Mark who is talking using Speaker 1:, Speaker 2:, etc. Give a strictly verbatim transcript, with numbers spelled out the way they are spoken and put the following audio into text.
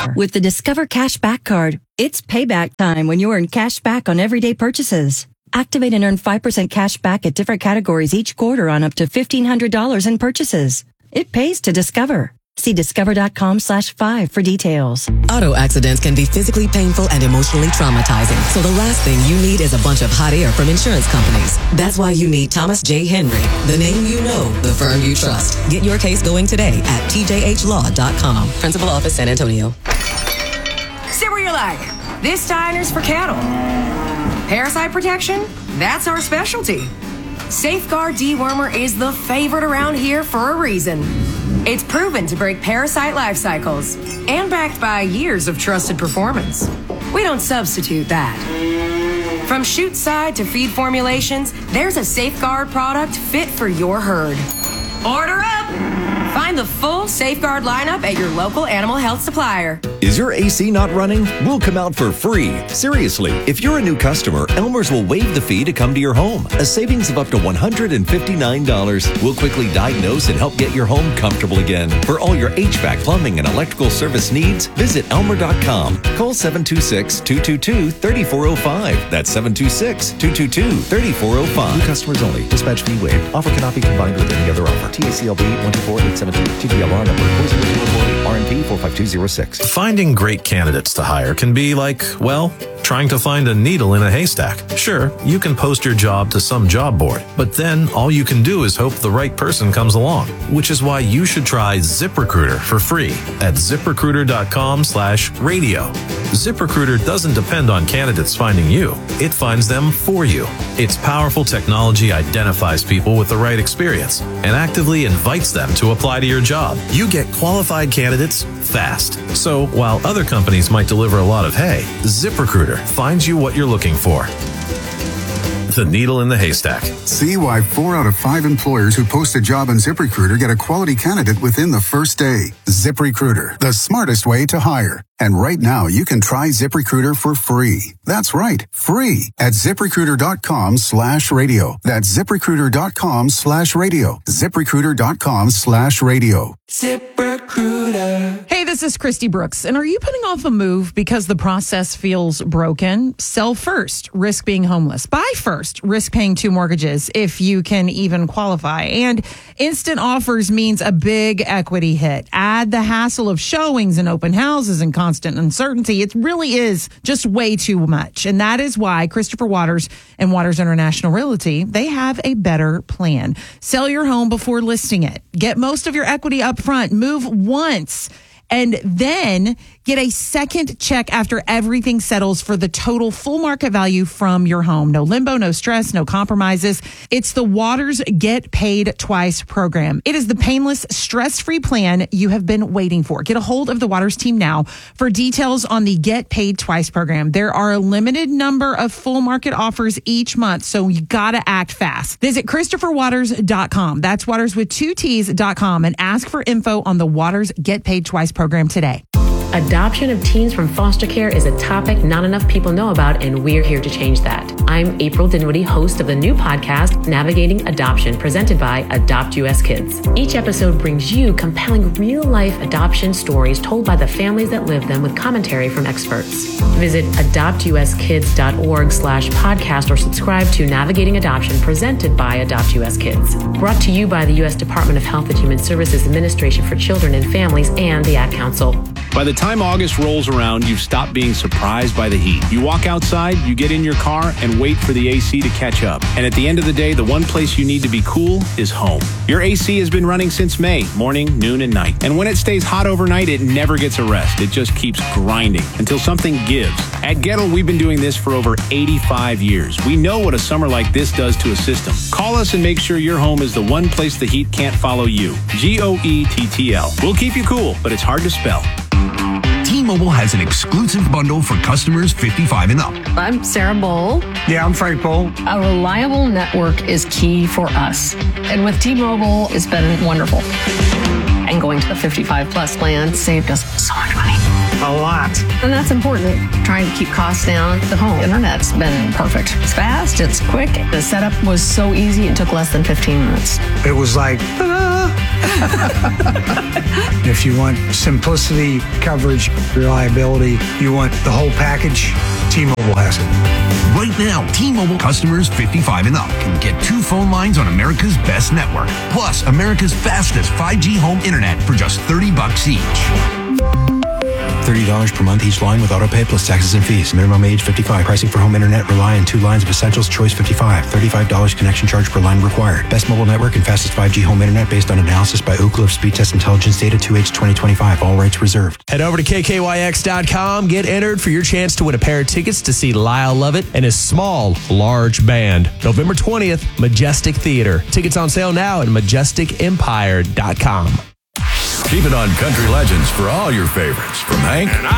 Speaker 1: more. With the Discover Cash Back Card, it's payback time when you earn cash back on everyday purchases. Activate and earn five percent cash back at different categories each quarter on up to fifteen hundred dollars in purchases. It pays to Discover. See discover.com slash five for details.
Speaker 2: Auto accidents can be physically painful and emotionally traumatizing. So the last thing you need is a bunch of hot air from insurance companies. That's why you need Thomas J. Henry, the name you know, the firm you trust. Get your case going today at T J H law dot com. Principal Office, San Antonio.
Speaker 3: Sit where you like. This diner's for cattle. Parasite protection? That's our specialty. Safeguard Dewormer is the favorite around here for a reason. It's proven to break parasite life cycles and backed by years of trusted performance. We don't substitute that. From chute side to feed formulations, there's a Safeguard product fit for your herd. Order up! Find the full Safeguard lineup at your local animal health supplier.
Speaker 4: Is your A C not running? We'll come out for free. Seriously, if you're a new customer, Elmer's will waive the fee to come to your home. A savings of up to one hundred fifty-nine dollars. We'll quickly diagnose and help get your home comfortable again. For all your H V A C, plumbing, and electrical service needs, visit Elmer dot com. Call seven two six, two two two, three four zero five. That's seven two six, two two two, three four zero five.
Speaker 5: New customers only. Dispatch fee waived. Offer cannot be combined with any other offer. T A C L B one two four eight seven two. T G L R number four zero zero four R N P four five two zero six.
Speaker 6: Finding great candidates to hire can be like, well, trying to find a needle in a haystack. Sure, you can post your job to some job board, but then all you can do is hope the right person comes along, which is why you should try ZipRecruiter for free at ZipRecruiter.com slash radio. ZipRecruiter doesn't depend on candidates finding you. It finds them for you. Its powerful technology identifies people with the right experience and actively invites them to apply to your job. You get qualified candidates fast. So while other companies might deliver a lot of hay, ZipRecruiter finds you what you're looking for. The needle in the haystack.
Speaker 7: See why four out of five employers who post a job on ZipRecruiter get a quality candidate within the first day. ZipRecruiter, the smartest way to hire. And right now, you can try ZipRecruiter for free. That's right, free at ZipRecruiter.com slash radio. That's ZipRecruiter.com slash radio. ZipRecruiter.com slash radio.
Speaker 8: ZipRecruiter. Hey, this is Christy Brooks. And are you putting off a move because the process feels broken? Sell first, risk being homeless. Buy first, risk paying two mortgages if you can even qualify. And instant offers means a big equity hit. Add the hassle of showings and open houses and constant uncertainty. It really is just way too much. And that is why Christopher Waters and Waters International Realty, they have a better plan. Sell your home before listing it. Get most of your equity up front. Move once. And then get a second check after everything settles for the total full market value from your home. No limbo, no stress, no compromises. It's the Waters Get Paid Twice program. It is the painless, stress-free plan you have been waiting for. Get a hold of the Waters team now for details on the Get Paid Twice program. There are a limited number of full market offers each month, so you gotta act fast. Visit Christopher Waters dot com. That's Waters with two T's dot com and ask for info on the Waters Get Paid Twice program today.
Speaker 9: Adoption of teens from foster care is a topic not enough people know about, and we're here to change that. I'm April Dinwiddie, host of the new podcast, Navigating Adoption, presented by Adopt U S Kids. Each episode brings you compelling real-life adoption stories told by the families that live them with commentary from experts. Visit adopt u s kids dot org slash podcast or subscribe to Navigating Adoption, presented by Adopt U S Kids. Brought to you by the U S Department of Health and Human Services Administration for Children and Families and the Ad Council.
Speaker 10: By the time August rolls around, you've stopped being surprised by the heat. You walk outside, you get in your car, and wait for the A C to catch up. And at the end of the day, the one place you need to be cool is home. Your A C has been running since May, morning, noon, and night. And when it stays hot overnight, it never gets a rest. It just keeps grinding until something gives. At Gettle, we've been doing this for over eighty-five years. We know what a summer like this does to a system. Call us and make sure your home is the one place the heat can't follow you. G O E T T L. We'll keep you cool, but it's hard to spell.
Speaker 11: T-Mobile has an exclusive bundle for customers fifty-five and up.
Speaker 12: I'm Sarah Bowl.
Speaker 13: Yeah, I'm Frank Bowl.
Speaker 12: A reliable network is key for us. And with T-Mobile, it's been wonderful. And going to the fifty-five plus plan saved us so much money.
Speaker 13: A lot.
Speaker 12: And that's important. Trying to keep costs down. The home internet's been perfect. It's fast, it's quick. The setup was so easy, it took less than fifteen minutes.
Speaker 13: It was like, ta-da! If you want simplicity, coverage, reliability, you want the whole package, T-Mobile has it.
Speaker 11: Right now, T-Mobile customers fifty-five and up can get two phone lines on America's best network, plus America's fastest five G home internet for just thirty bucks each.
Speaker 14: thirty dollars per month each line with autopay plus taxes and fees. Minimum age fifty-five. Pricing for home internet rely on two lines of Essentials Choice fifty-five. thirty-five dollars connection charge per line required. Best mobile network and fastest five G home internet based on analysis by Ookla of Speed Test Intelligence data two H twenty twenty-five. All rights reserved.
Speaker 15: Head over to K K Y X dot com. Get entered for your chance to win a pair of tickets to see Lyle Lovett and his small, large band. November twentieth, Majestic Theater. Tickets on sale now at majestic empire dot com.
Speaker 16: Keep it on Country Legends for all your favorites, from Hank